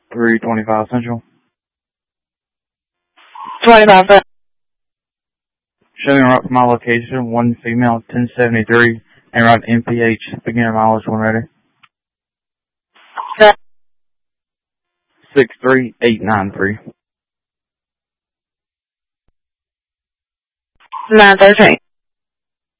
325 Central. 25 Central. Showing right from my location, one female, 1073, and right MPH, beginner mileage when ready. 63893. 913.